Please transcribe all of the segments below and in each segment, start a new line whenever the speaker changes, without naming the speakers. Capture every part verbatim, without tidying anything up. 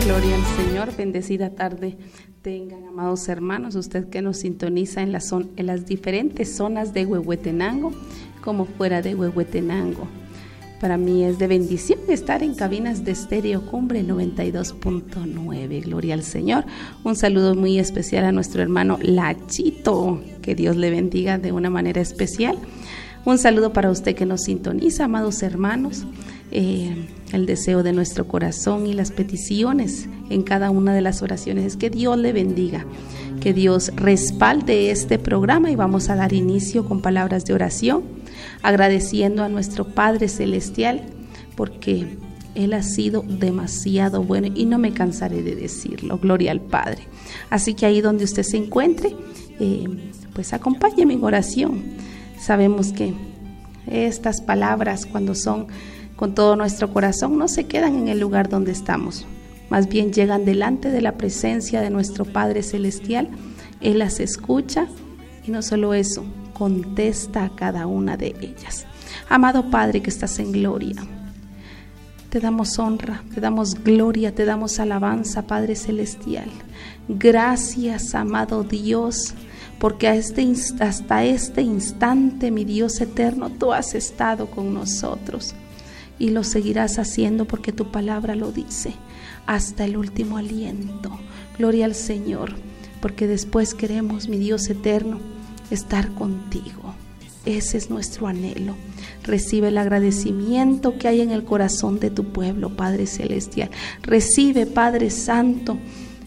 Gloria al Señor, bendecida tarde tengan, amados hermanos, usted que nos sintoniza en, la zon- en las diferentes zonas de Huehuetenango, como fuera de Huehuetenango. Para mí es de bendición estar en cabinas de Estéreo Cumbre noventa y dos punto nueve, gloria al Señor. Un saludo muy especial a nuestro hermano Lachito, que Dios le bendiga de una manera especial. Un saludo para usted que nos sintoniza, amados hermanos. Eh, el deseo de nuestro corazón y las peticiones en cada una de las oraciones es que Dios le bendiga, que Dios respalde este programa, y vamos a dar inicio con palabras de oración, agradeciendo a nuestro Padre Celestial porque Él ha sido demasiado bueno y no me cansaré de decirlo. Gloria al Padre. Así que ahí donde usted se encuentre, eh, pues acompáñeme en oración. Sabemos que estas palabras, cuando son con todo nuestro corazón, no se quedan en el lugar donde estamos, más bien llegan delante de la presencia de nuestro Padre Celestial. Él las escucha y no solo eso, contesta a cada una de ellas. Amado Padre que estás en gloria, te damos honra, te damos gloria, te damos alabanza, Padre Celestial. Gracias, amado Dios, porque a este, hasta este instante, mi Dios eterno, tú has estado con nosotros. Y lo seguirás haciendo porque tu palabra lo dice, hasta el último aliento. Gloria al Señor, porque después queremos, mi Dios eterno, estar contigo. Ese es nuestro anhelo. Recibe el agradecimiento que hay en el corazón de tu pueblo, Padre Celestial. Recibe, Padre Santo,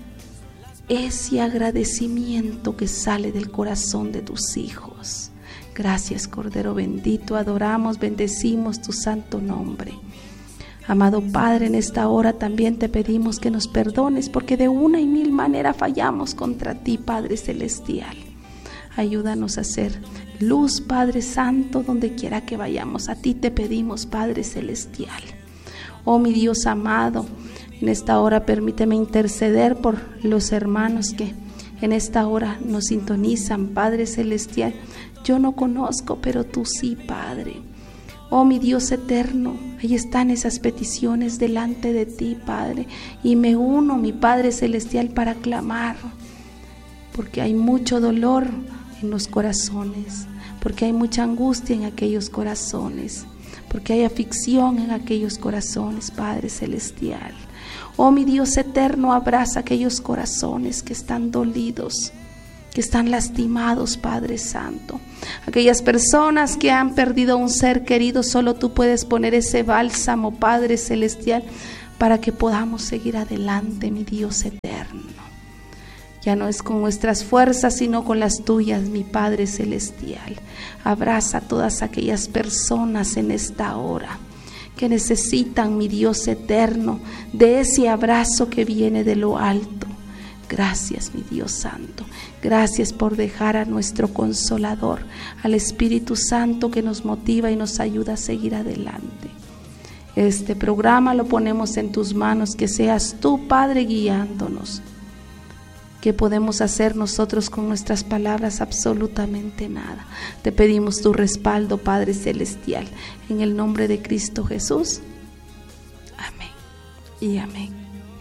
ese agradecimiento que sale del corazón de tus hijos. Gracias, Cordero bendito, adoramos, bendecimos tu santo nombre. Amado Padre, en esta hora también te pedimos que nos perdones, porque de una y mil maneras fallamos contra ti, Padre Celestial. Ayúdanos a hacer luz, Padre Santo, donde quiera que vayamos. A ti te pedimos, Padre Celestial. Oh, mi Dios amado, en esta hora permíteme interceder por los hermanos que en esta hora nos sintonizan, Padre Celestial. Yo no conozco, pero tú sí, Padre. Oh, mi Dios eterno, ahí están esas peticiones delante de ti, Padre, y me uno, mi Padre Celestial, para clamar, porque hay mucho dolor en los corazones, porque hay mucha angustia en aquellos corazones, porque hay aflicción en aquellos corazones, Padre Celestial. Oh, mi Dios eterno, abraza aquellos corazones que están dolidos, que están lastimados, Padre Santo. Aquellas personas que han perdido un ser querido, solo tú puedes poner ese bálsamo, Padre Celestial, para que podamos seguir adelante, mi Dios eterno. Ya no es con nuestras fuerzas, sino con las tuyas, mi Padre Celestial. Abraza a todas aquellas personas en esta hora que necesitan, mi Dios eterno, de ese abrazo que viene de lo alto. Gracias, mi Dios Santo. Gracias por dejar a nuestro Consolador, al Espíritu Santo, que nos motiva y nos ayuda a seguir adelante. Este programa lo ponemos en tus manos, que seas tú, Padre, guiándonos. ¿Qué podemos hacer nosotros con nuestras palabras? Absolutamente nada. Te pedimos tu respaldo, Padre Celestial, en el nombre de Cristo Jesús. Amén y amén.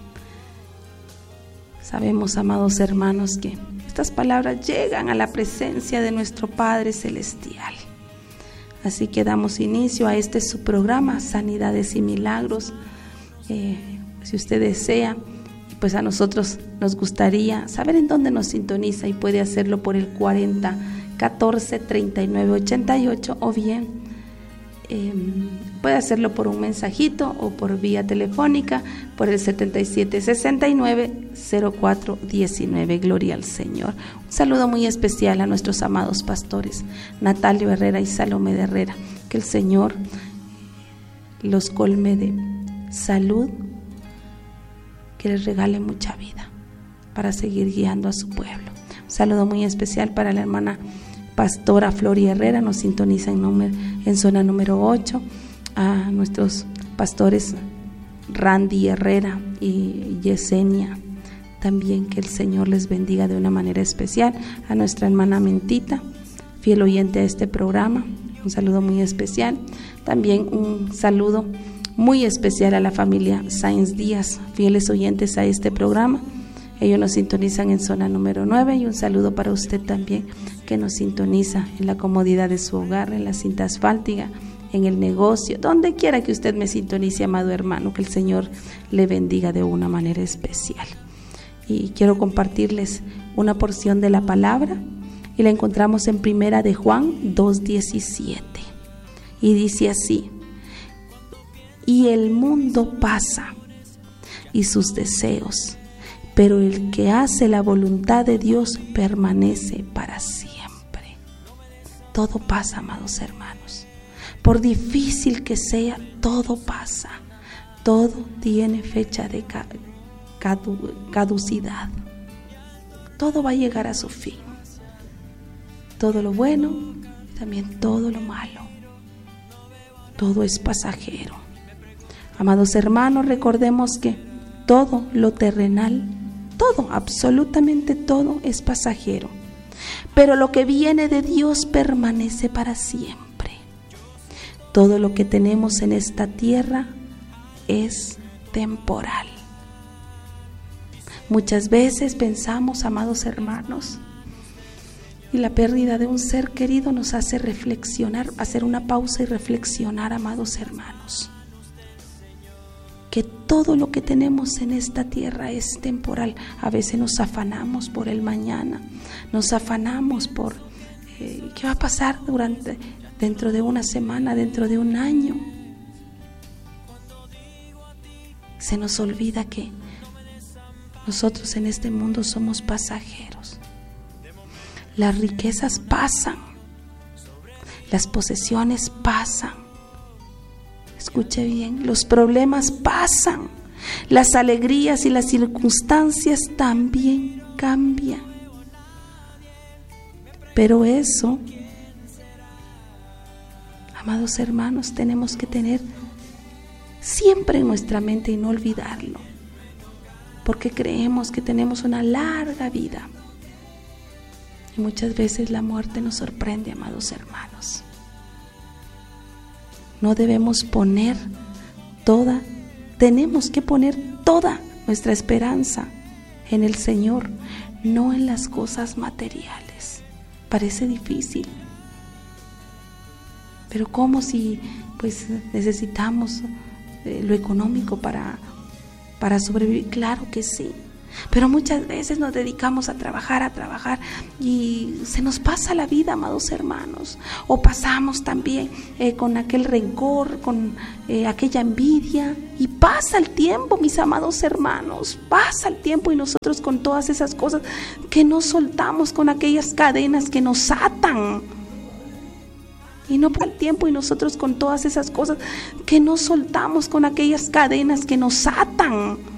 Sabemos, amados hermanos, que estas palabras llegan a la presencia de nuestro Padre Celestial. Así que damos inicio a este su programa, Sanidades y Milagros. Eh, si usted desea, pues a nosotros nos gustaría saber en dónde nos sintoniza, y puede hacerlo por el cuarenta, catorce, treinta y nueve, ochenta y ocho, o bien eh, puede hacerlo por un mensajito o por vía telefónica por el setenta y siete, sesenta y nueve, cero cuatro diecinueve. Gloria al Señor. Un saludo muy especial a nuestros amados pastores Natalio Herrera y Salomé de Herrera. Que el Señor los colme de salud, que les regale mucha vida para seguir guiando a su pueblo. Un saludo muy especial para la hermana pastora Flori Herrera, nos sintoniza en, número, en zona número ocho, a nuestros pastores Randy Herrera y Yesenia, también que el Señor les bendiga de una manera especial, a nuestra hermana Mentita, fiel oyente a este programa, un saludo muy especial. También un saludo muy especial a la familia Sáenz Díaz, fieles oyentes a este programa. Ellos nos sintonizan en zona número nueve, y un saludo para usted también que nos sintoniza en la comodidad de su hogar, en la cinta asfáltica, en el negocio, donde quiera que usted me sintonice, amado hermano, que el Señor le bendiga de una manera especial. Y quiero compartirles una porción de la palabra, y la encontramos en Primera de Juan dos diecisiete, y dice así: y el mundo pasa y sus deseos, pero el que hace la voluntad de Dios permanece para siempre. Todo pasa, amados hermanos. Por difícil que sea, todo pasa. Todo tiene fecha de cadu- caducidad. Todo va a llegar a su fin. Todo lo bueno y también todo lo malo. Todo es pasajero. Amados hermanos, recordemos que todo lo terrenal, todo, absolutamente todo es pasajero, pero lo que viene de Dios permanece para siempre. Todo lo que tenemos en esta tierra es temporal. Muchas veces pensamos, amados hermanos, y la pérdida de un ser querido nos hace reflexionar, hacer una pausa y reflexionar, amados hermanos, que todo lo que tenemos en esta tierra es temporal. A veces nos afanamos por el mañana, nos afanamos por eh, qué va a pasar durante, dentro de una semana, dentro de un año. Se nos olvida que nosotros en este mundo somos pasajeros. Las riquezas pasan, las posesiones pasan. Escuche bien, los problemas pasan, las alegrías y las circunstancias también cambian. Pero eso, amados hermanos, tenemos que tener siempre en nuestra mente y no olvidarlo, porque creemos que tenemos una larga vida y muchas veces la muerte nos sorprende, amados hermanos. No debemos poner toda, tenemos que poner toda nuestra esperanza en el Señor, no en las cosas materiales. Parece difícil, pero ¿cómo si pues necesitamos eh, lo económico para, para sobrevivir? Claro que sí, pero muchas veces nos dedicamos a trabajar, a trabajar y se nos pasa la vida, amados hermanos. O pasamos también eh, con aquel rencor, con eh, aquella envidia, y pasa el tiempo, mis amados hermanos, pasa el tiempo y nosotros con todas esas cosas que nos soltamos, con aquellas cadenas que nos atan. Y no pasa el tiempo y nosotros con todas esas cosas que nos soltamos, con aquellas cadenas que nos atan.